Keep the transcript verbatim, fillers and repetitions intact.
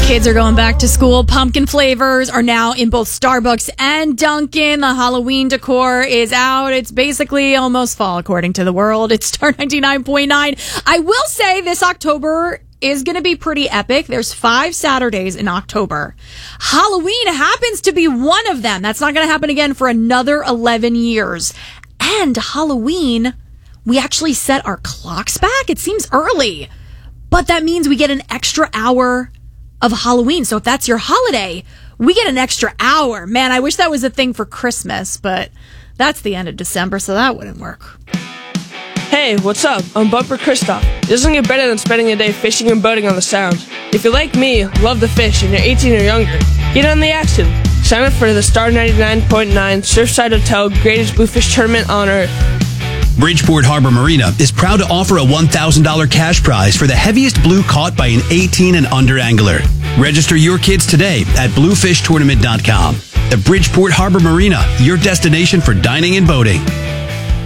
Kids are going back to school. Pumpkin flavors are now in both Starbucks and Dunkin'. The Halloween decor is out. It's basically almost fall, according to the world. It's Star ninety-nine point nine. I will say this October is going to be pretty epic. There's five Saturdays in October. Halloween happens to be one of them. That's not going to happen again for another eleven years. And Halloween, we actually set our clocks back. It seems early, but that means we get an extra hour of Halloween. So if that's your holiday, we get an extra hour. Man, I wish that was a thing for Christmas, but that's the end of December, so that wouldn't work. Hey, what's up? I'm Bumper Kristoff. It doesn't get better than spending a day fishing and boating on the Sound. If you're like me, love the fish, and you're eighteen or younger, get on the action. Sign up for the Star ninety-nine point nine Surfside Hotel Greatest Bluefish Tournament on Earth. Bridgeport Harbor Marina is proud to offer a one thousand dollars cash prize for the heaviest blue caught by an eighteen and under angler. Register your kids today at bluefish tournament dot com. The Bridgeport Harbor Marina, your destination for dining and boating.